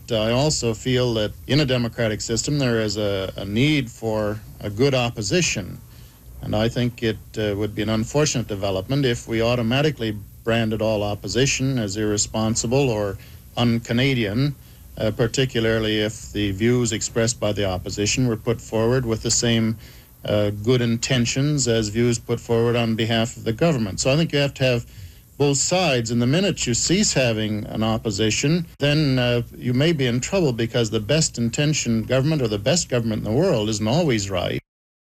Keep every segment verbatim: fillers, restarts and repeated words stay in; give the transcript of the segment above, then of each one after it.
I also feel that in a democratic system there is a, a need for a good opposition. And I think it uh, would be an unfortunate development if we automatically branded all opposition as irresponsible or un-Canadian, uh, particularly if the views expressed by the opposition were put forward with the same uh, good intentions as views put forward on behalf of the government. So I think you have to have both sides, and the minute you cease having an opposition, then uh, you may be in trouble, because the best intentioned government or the best government in the world isn't always right.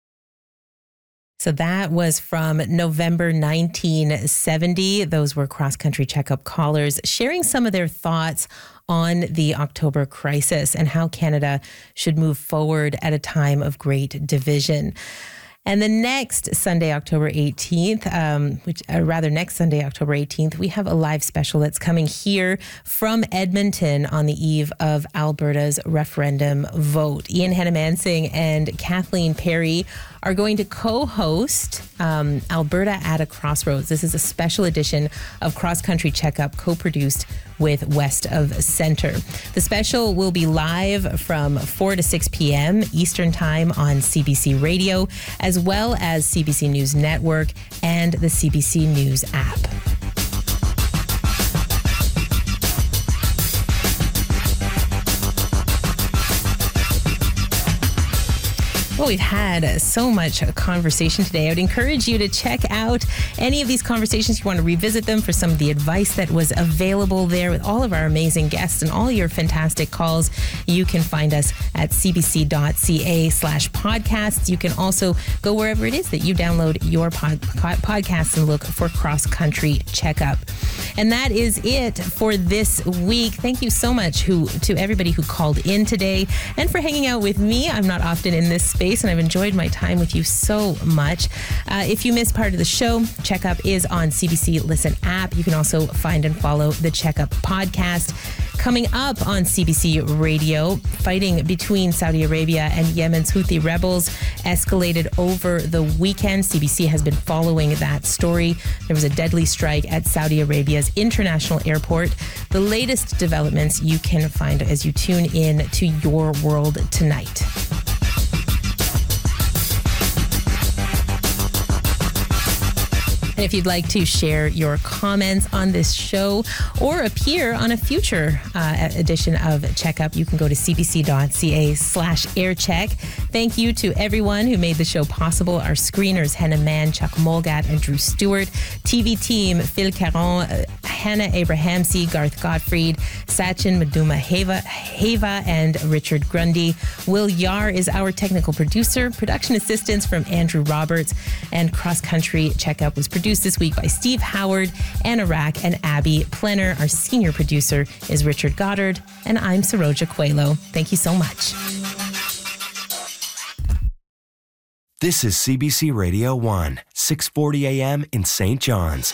So that was from November nineteen seventy. Those were cross-country checkup callers sharing some of their thoughts on the October crisis and how Canada should move forward at a time of great division. And the next Sunday, October eighteenth, um, which uh, rather next Sunday, October eighteenth, we have a live special that's coming here from Edmonton on the eve of Alberta's referendum vote. Ian Hannah-Mansing and Kathleen Perry are going to co-host um, Alberta at a Crossroads. This is a special edition of Cross Country Checkup, co-produced with West of Centre. The special will be live from four to six p.m. Eastern Time on C B C Radio, as well as C B C News Network and the C B C News app. Well, we've had so much conversation today. I would encourage you to check out any of these conversations. You want to revisit them for some of the advice that was available there with all of our amazing guests and all your fantastic calls. You can find us at cbc.ca slash podcasts. You can also go wherever it is that you download your pod, pod, podcasts and look for Cross Country Checkup. And that is it for this week. Thank you so much who to everybody who called in today and for hanging out with me. I'm not often in this space, and I've enjoyed my time with you so much. Uh, if you missed part of the show, Checkup is on C B C Listen app. You can also find and follow the Checkup podcast. Coming up on C B C Radio, fighting between Saudi Arabia and Yemen's Houthi rebels escalated over the weekend. C B C has been following that story. There was a deadly strike at Saudi Arabia's international airport. The latest developments you can find as you tune in to Your World Tonight. And if you'd like to share your comments on this show or appear on a future uh, edition of Checkup, you can go to cbc.ca slash aircheck. Thank you to everyone who made the show possible. Our screeners, Henna Mann, Chuck Molgat, and Drew Stewart. T V team, Phil Caron, uh, Hannah Abrahamsey, Garth Gottfried, Sachin Maduma Heva, Heva, and Richard Grundy. Will Yar is our technical producer. Production assistance from Andrew Roberts. And Cross Country Checkup was produced this week by Steve Howard, Anna Rack, and Abby Plenner. Our senior producer is Richard Goddard, and I'm Saroja Coelho. Thank you so much. This is C B C Radio one, six forty a.m. in Saint John's.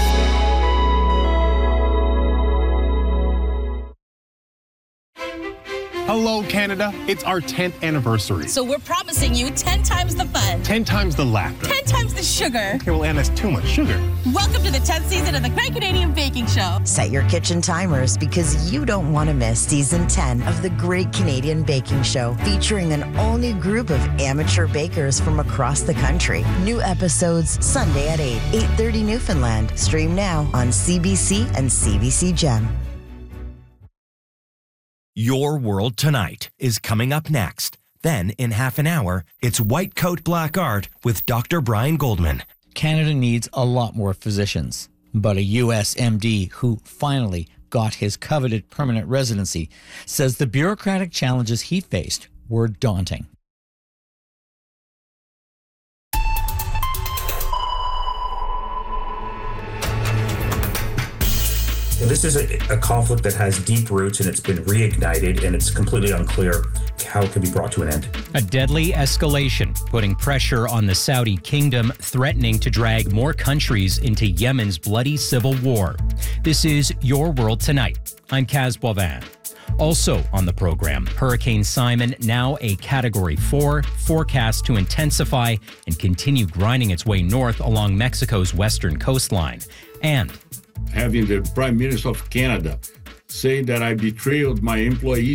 Hello, Canada. It's our tenth anniversary. So we're promising you ten times the fun. ten times the laughter. ten times the sugar. Okay, well, Anne, that's too much sugar. Welcome to the tenth season of the Great Canadian Baking Show. Set your kitchen timers because you don't want to miss season ten of the Great Canadian Baking Show, featuring an all-new group of amateur bakers from across the country. New episodes Sunday at eight, eight thirty Newfoundland. Stream now on C B C and C B C Gem. Your World Tonight is coming up next. Then, in half an hour, it's White Coat Black Art with Doctor Brian Goldman. Canada needs a lot more physicians, but a U S M D who finally got his coveted permanent residency says the bureaucratic challenges he faced were daunting. This is a, a conflict that has deep roots and it's been reignited, and it's completely unclear how it can be brought to an end. A deadly escalation, putting pressure on the Saudi kingdom, threatening to drag more countries into Yemen's bloody civil war. This is Your World Tonight. I'm Kaz Boivin. Also on the program, Hurricane Simon, now a Category four, forecast to intensify and continue grinding its way north along Mexico's western coastline. And having the Prime Minister of Canada say that I betrayed my employees